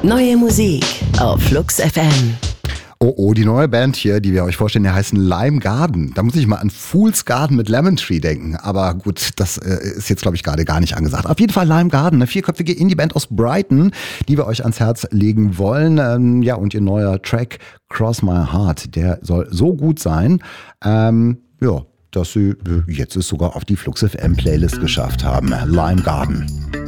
Neue Musik auf Flux FM. Oh, die neue Band hier, die wir euch vorstellen, die heißen Lime Garden. Da muss ich mal an Fool's Garden mit Lemon Tree denken. Aber gut, das ist jetzt, glaube ich, gerade gar nicht angesagt. Auf jeden Fall Lime Garden, eine vierköpfige Indie-Band aus Brighton, die wir euch ans Herz legen wollen. Und ihr neuer Track Cross My Heart, der soll so gut sein, dass sie jetzt es sogar auf die Flux FM Playlist geschafft haben. Lime Garden.